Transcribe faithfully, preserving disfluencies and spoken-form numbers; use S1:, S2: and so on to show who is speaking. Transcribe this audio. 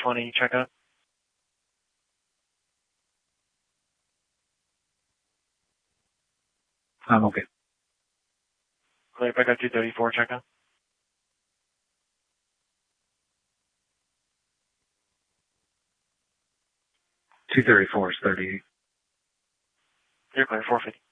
S1: twenty checkup.
S2: I'm okay.
S1: Clear back up two thirty-four checkup.
S2: two thirty-four is thirty-eight.
S1: You're clear, four fifty.